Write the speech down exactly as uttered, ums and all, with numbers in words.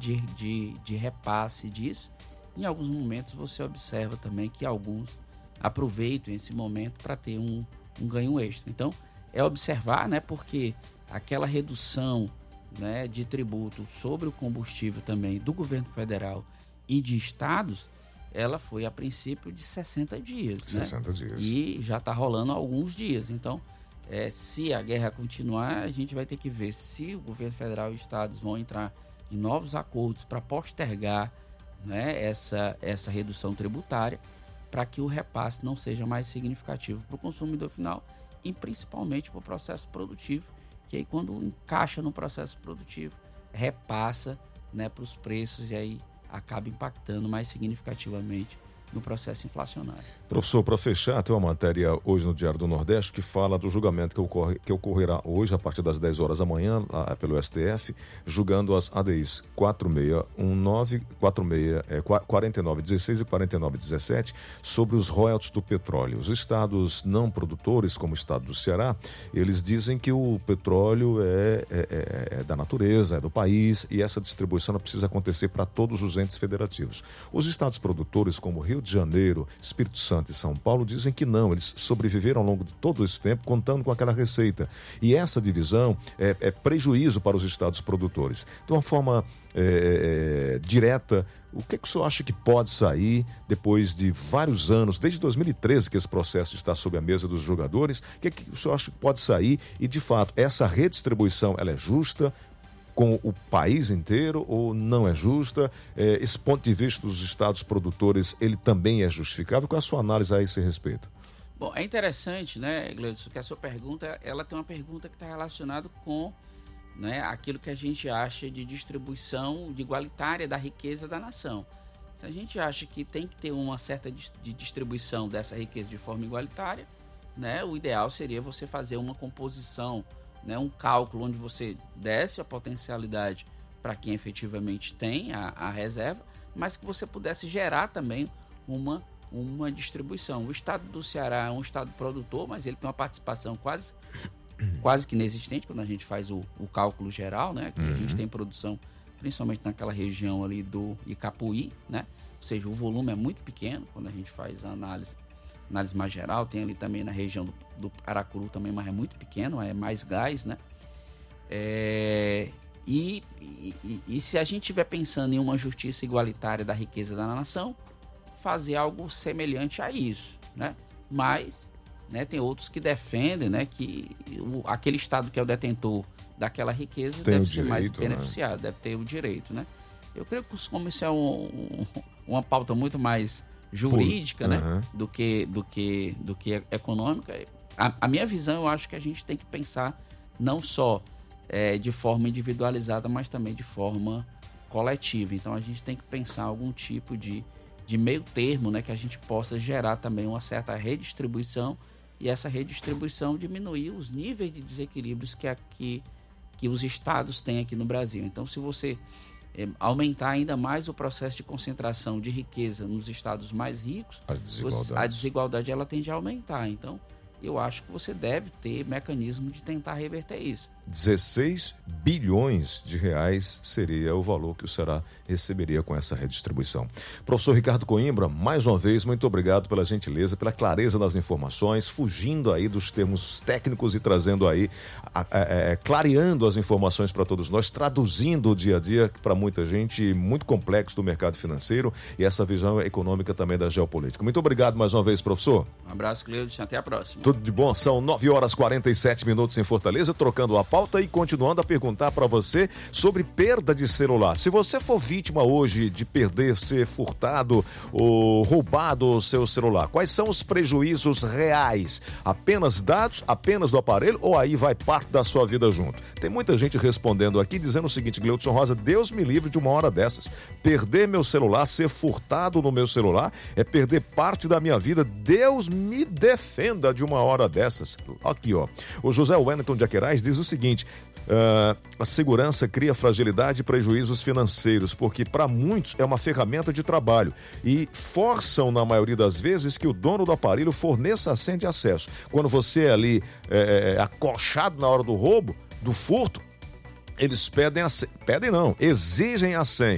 de, de, de repasse disso. Em alguns momentos você observa também que alguns aproveitam esse momento para ter um, um ganho extra. Então, é observar, né, porque aquela redução, né, de tributo sobre o combustível também do governo federal e de estados, ela foi a princípio de sessenta dias. sessenta né? dias. E já está rolando há alguns dias. Então, é, se a guerra continuar, a gente vai ter que ver se o governo federal e estados vão entrar em novos acordos para postergar, né, essa, essa redução tributária, para que o repasse não seja mais significativo para o consumidor final e principalmente para o processo produtivo, que aí quando encaixa no processo produtivo, repassa, né, para os preços e aí acaba impactando mais significativamente no processo inflacionário. Professor, para fechar, tem uma matéria hoje no Diário do Nordeste que fala do julgamento que, ocorre, que ocorrerá hoje a partir das dez horas da manhã lá, pelo S T F, julgando as A D Is quatro seis um nove, quatro seis, é, quarenta e nove dezesseis e quarenta e nove dezessete sobre os royalties do petróleo. Os estados não produtores, como o estado do Ceará, eles dizem que o petróleo é, é, é da natureza, é do país e essa distribuição não precisa acontecer para todos os entes federativos. Os estados produtores, como Rio de Janeiro, Espírito Santo e São Paulo, dizem que não, eles sobreviveram ao longo de todo esse tempo contando com aquela receita. E essa divisão é, é prejuízo para os estados produtores. De uma forma é, direta, o que, que o senhor acha que pode sair depois de vários anos, desde dois mil e treze que esse processo está sob a mesa dos julgadores, o que, que o senhor acha que pode sair e, de fato, essa redistribuição ela é justa com o país inteiro ou não é justa? É, esse ponto de vista dos estados produtores, ele também é justificável? Qual é a sua análise a esse respeito? Bom, é interessante, né, Gleudson, que a sua pergunta, ela tem uma pergunta que está relacionada com, né, aquilo que a gente acha de distribuição de igualitária da riqueza da nação. Se a gente acha que tem que ter uma certa de distribuição dessa riqueza de forma igualitária, né, o ideal seria você fazer uma composição, né, um cálculo onde você desse a potencialidade para quem efetivamente tem a, a reserva, mas que você pudesse gerar também uma, uma distribuição. O estado do Ceará é um estado produtor, mas ele tem uma participação quase, quase que inexistente quando a gente faz o, o cálculo geral, né? Aqui uhum. a gente tem produção principalmente naquela região ali do Icapuí, né? Ou seja, o volume é muito pequeno quando a gente faz a análise análise mais geral. Tem ali também na região do, do Aracuru também, mas é muito pequeno, é mais gás, né? É, e, e, e se a gente estiver pensando em uma justiça igualitária da riqueza da nação, fazer algo semelhante a isso, né? Mas, né, tem outros que defendem, né, que o, aquele estado que é o detentor daquela riqueza tem deve ser direito, mais beneficiado, né? Deve ter o direito, né? Eu creio que como isso é um, um, uma pauta muito mais jurídica, Por, né, uhum. do que do que do que econômica. A, a minha visão, eu acho que a gente tem que pensar não só é, de forma individualizada, mas também de forma coletiva. Então a gente tem que pensar algum tipo de, de meio termo, né, que a gente possa gerar também uma certa redistribuição e essa redistribuição diminuir os níveis de desequilíbrios que aqui que os estados têm aqui no Brasil. Então, se você é, aumentar ainda mais o processo de concentração de riqueza nos estados mais ricos, você, a desigualdade ela tende a aumentar. Então, eu acho que você deve ter mecanismo de tentar reverter isso. dezesseis bilhões de reais seria o valor que o Ceará receberia com essa redistribuição. Professor Ricardo Coimbra, mais uma vez, muito obrigado pela gentileza, pela clareza das informações, fugindo aí dos termos técnicos e trazendo aí, a, a, a, clareando as informações para todos nós, traduzindo o dia a dia para muita gente, muito complexo do mercado financeiro e essa visão econômica também da geopolítica. Muito obrigado mais uma vez, professor. Um abraço, Cleudson, até a próxima. Tudo de bom, são nove horas e quarenta e sete minutos em Fortaleza, trocando a pauta e continuando a perguntar para você sobre perda de celular. Se você for vítima hoje de perder, ser furtado ou roubado o seu celular, quais são os prejuízos reais? Apenas dados, apenas do aparelho ou aí vai parte da sua vida junto? Tem muita gente respondendo aqui dizendo o seguinte: Gleudson Rosa, Deus me livre de uma hora dessas. Perder meu celular, ser furtado no meu celular é perder parte da minha vida. Deus me defenda de uma hora dessas. Aqui, ó. O José Wellington de Aquerais diz o seguinte: Uh, a segurança cria fragilidade e prejuízos financeiros, porque para muitos é uma ferramenta de trabalho e forçam, na maioria das vezes, que o dono do aparelho forneça a senha de acesso. Quando você é ali é, é, acochado na hora do roubo, do furto, eles pedem a senha, pedem não, exigem a senha.